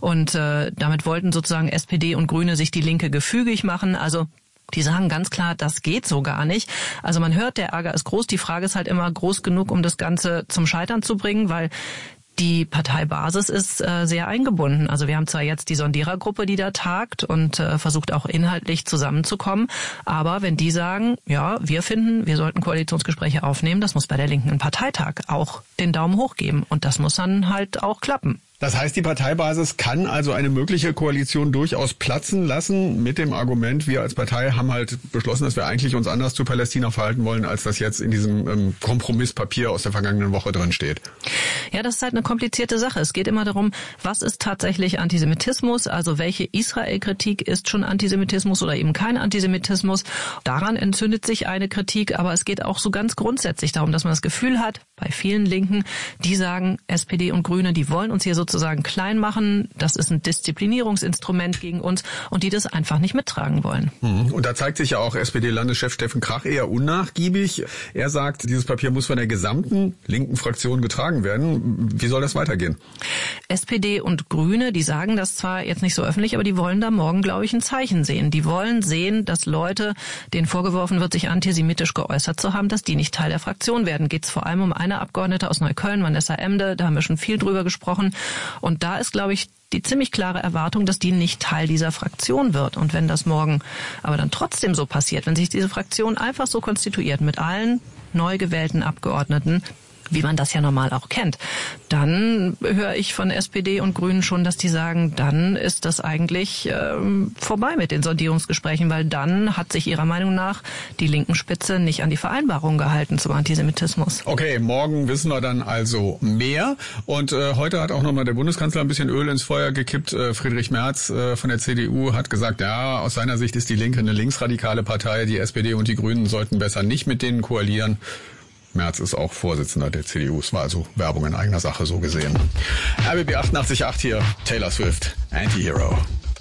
Und damit wollten sozusagen SPD und Grüne sich die Linke gefügig machen. Also die sagen ganz klar, das geht so gar nicht. Also man hört, der Ärger ist groß. Die Frage ist halt immer groß genug, um das Ganze zum Scheitern zu bringen, weil die Parteibasis ist sehr eingebunden. Also wir haben zwar jetzt die Sondierergruppe, die da tagt und versucht auch inhaltlich zusammenzukommen, aber wenn die sagen, ja, wir finden, wir sollten Koalitionsgespräche aufnehmen, das muss bei der Linken im Parteitag auch den Daumen hoch geben und das muss dann halt auch klappen. Das heißt, die Parteibasis kann also eine mögliche Koalition durchaus platzen lassen mit dem Argument, wir als Partei haben halt beschlossen, dass wir eigentlich uns anders zu Palästina verhalten wollen, als das jetzt in diesem Kompromisspapier aus der vergangenen Woche drin steht. Ja, das ist halt eine komplizierte Sache. Es geht immer darum, was ist tatsächlich Antisemitismus, also welche Israel-Kritik ist schon Antisemitismus oder eben kein Antisemitismus. Daran entzündet sich eine Kritik, aber es geht auch so ganz grundsätzlich darum, dass man das Gefühl hat, bei vielen Linken, die sagen, SPD und Grüne, die wollen uns hier sozusagen klein machen, das ist ein Disziplinierungsinstrument gegen uns und die das einfach nicht mittragen wollen. Und da zeigt sich ja auch SPD-Landeschef Steffen Krach eher unnachgiebig. Er sagt, dieses Papier muss von der gesamten linken Fraktion getragen werden. Wie soll das weitergehen? SPD und Grüne, die sagen das zwar jetzt nicht so öffentlich, aber die wollen da morgen, glaube ich, ein Zeichen sehen. Die wollen sehen, dass Leute, denen vorgeworfen wird, sich antisemitisch geäußert zu haben, dass die nicht Teil der Fraktion werden. Geht es vor allem um eine Abgeordnete aus Neukölln, Vanessa Emde, da haben wir schon viel drüber gesprochen. Und da ist, glaube ich, die ziemlich klare Erwartung, dass die nicht Teil dieser Fraktion wird. Und wenn das morgen aber dann trotzdem so passiert, wenn sich diese Fraktion einfach so konstituiert mit allen neu gewählten Abgeordneten, wie man das ja normal auch kennt, dann höre ich von SPD und Grünen schon, dass die sagen, dann ist das eigentlich vorbei mit den Sondierungsgesprächen, weil dann hat sich ihrer Meinung nach die linken Spitze nicht an die Vereinbarung gehalten zum Antisemitismus. Okay, morgen wissen wir dann also mehr. Und heute hat auch nochmal der Bundeskanzler ein bisschen Öl ins Feuer gekippt. Friedrich Merz von der CDU hat gesagt, ja, aus seiner Sicht ist die Linke eine linksradikale Partei. Die SPD und die Grünen sollten besser nicht mit denen koalieren. Merz ist auch Vorsitzender der CDU. Es war also Werbung in eigener Sache so gesehen. RBB 88.8 hier, Taylor Swift, Anti-Hero.